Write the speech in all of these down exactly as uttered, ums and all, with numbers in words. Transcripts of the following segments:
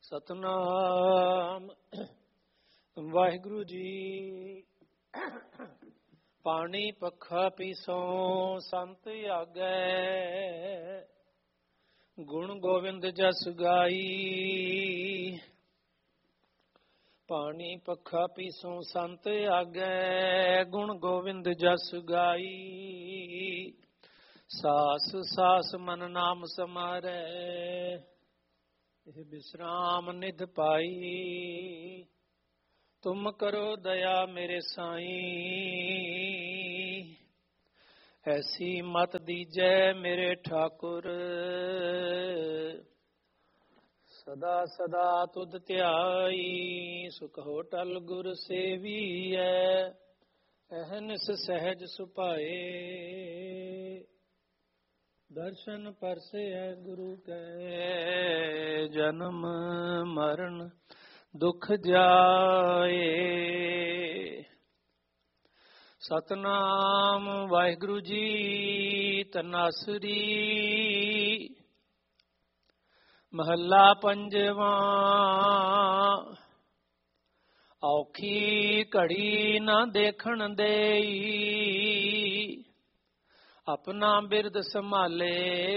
ਸਤਨਾਮ ਵਾਹਿਗੁਰੂ ਜੀ। ਪਾਣੀ ਪੱਖਾ ਪੀਸੋਂ ਸੰਤ ਆਗੈ, ਗੁਣ ਗੋਵਿੰਦ ਜਸ ਗਾਈ। ਪਾਣੀ ਪੱਖਾ ਪੀਸੋਂ ਸੰਤ ਆਗੈ, ਗੁਣ ਗੋਵਿੰਦ ਜਸ ਗਾਈ। ਸਾਸ ਸਾਸ ਮਨ ਨਾਮ ਸਮਾਰੈ, ਇਹ ਬਿਸਰਾਮ ਨਿਧ ਪਾਈ। ਤੁਮ ਕਰੋ ਦਇਆ ਮੇਰੇ ਸਾਈਂ, ਐਸੀ ਮਤ ਦੀਜੈ ਮੇਰੇ ਠਾਕੁਰ। ਸਦਾ ਸਦਾ ਤੁਧ ਧਿਆਈ, ਸੁਖ ਹੋਟਲ ਗੁਰ ਸੇਵੀਐ। ਅਹਨਿਸ ਸਹਿਜ ਸੁਭਾਏ, ਦਰਸ਼ਨ ਪਰਸੈ ਗੁਰੂ ਕੈ। ਜਨਮ ਮਰਨ ਦੁਖ ਜਾਏ। ਸਤਨਾਮ ਵਾਹਿਗੁਰੂ ਜੀ। ਤਨਾਸਰੀ ਮਹੱਲਾ ਪੰਜਵਾਂ। ਔਖੀ ਘੜੀ ਨਾ ਦੇਖਣ ਦੇਈ, ਆਪਣਾ ਬਿਰਦ ਸੰਭਾਲੇ।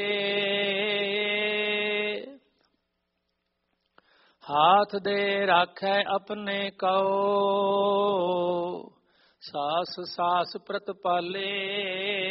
ਹਾਥ ਦੇ ਰਾਖੈ ਆਪਣੇ ਕਉ, ਸਾਸ ਸਾਸ ਪ੍ਰਤਪਾਲੇ।